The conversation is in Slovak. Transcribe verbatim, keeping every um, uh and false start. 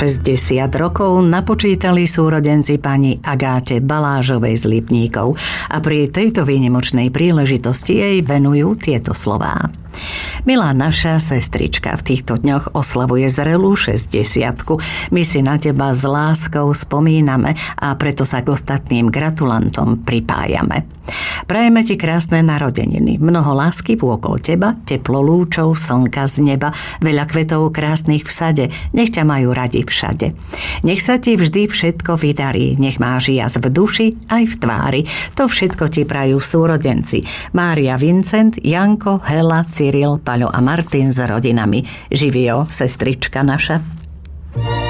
šesťdesiat rokov napočítali súrodenci pani Agáte Balážovej z Lipníkov a pri tejto výnimočnej príležitosti jej venujú tieto slová. Milá naša sestrička, v týchto dňoch oslavuje zrelú šesťdesiatku. My si na teba s láskou spomíname a preto sa k ostatným gratulantom pripájame. Prajeme ti krásne narodeniny, mnoho lásky vôkol teba, teplo lúčov, slnka z neba, veľa kvetov krásnych v sade, nech ťa majú radi všade. Nech sa ti vždy všetko vydarí, nech máš jas v duši aj v tvári. To všetko ti prajú súrodenci. Mária, Vincent, Janko, Hela, Cyril, Paľo a Martin s rodinami. Živio, sestrička naša.